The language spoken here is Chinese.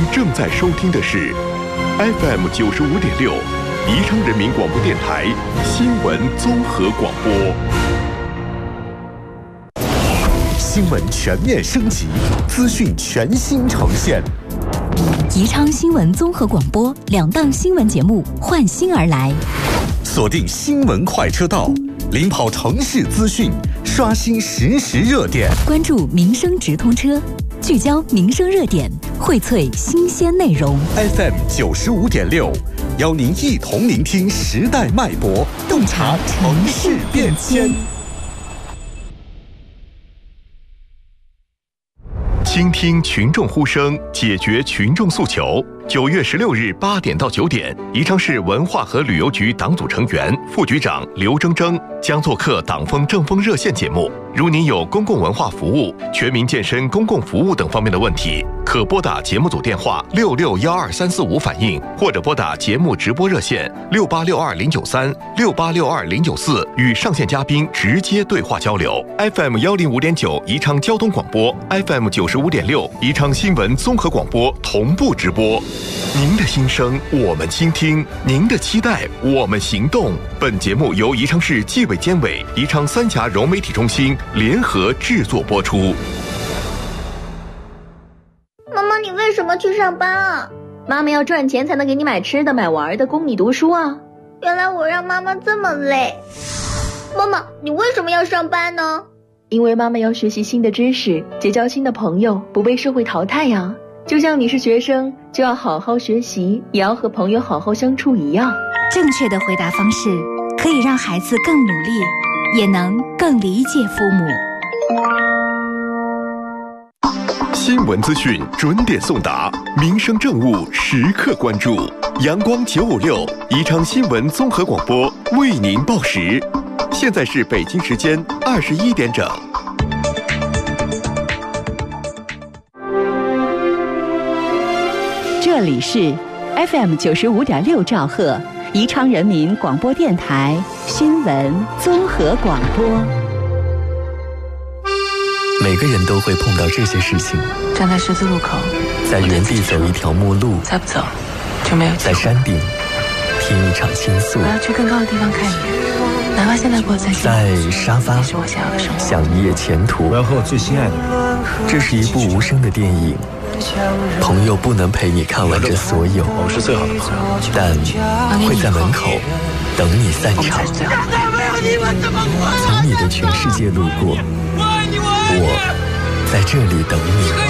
正在收听的是 FM 95.6宜昌人民广播电台新闻综合广播。 新闻全面升级，资讯全新呈现。 宜昌新闻综合广播2档新闻节目换新而来， 锁定新闻快车道，领跑城市资讯，刷新实时热点， 关注民生直通车，聚焦民生热点，荟萃新鲜内容。 FM 95.6，邀您一同聆听时代脉搏，洞察城市变迁。 倾听群众呼声，解决群众诉求。9月16日8点到9点，宜昌市文化和旅游局党组成员、副局长刘铮铮将做客党风政风热线节目。如您有公共文化服务、全民健身公共服务等方面的问题，可拨打节目组电话6612-345反映，或者拨打节目直播热线6862-093、6862-094与上线嘉宾直接对话交流。FM 105.9宜昌交通广播， FM 95.6宜昌新闻综合广播同步直播。您的心声我们倾听，您的期待我们行动。本节目由宜昌市纪委监委、宜昌三峡融媒体中心联合制作播出。 妈妈，你为什么去上班啊？ 妈妈要赚钱才能给你买吃的买玩的，供你读书啊。 原来我让妈妈这么累。妈妈，你为什么要上班呢？ 因为妈妈要学习新的知识，结交新的朋友，不被社会淘汰呀。就像你是学生，就要好好学习，也要和朋友好好相处一样。 正确的回答方式可以让孩子更努力，也能更理解父母。 新闻资讯准点送达，民生政务时刻关注。阳光956宜昌新闻综合广播为您报时。现在是北京时间21点整。 这里是 FM 95.6兆赫宜昌人民广播电台新闻综合广播。 每个人都会碰到这些事情： 站在十字路口， 在原地走一条陌路， 再不走就没有机会； 在山顶听一场倾诉， 我要去更高的地方看你，哪怕现在过得再辛苦， 在沙发是我想要的生活。 想一夜前途， 我要和我最心爱的人。 这是一部无声的电影，朋友不能陪你看完这所有， 我们是最好的朋友， 但会在门口等你散场。从你的全世界路过，我在这里等你。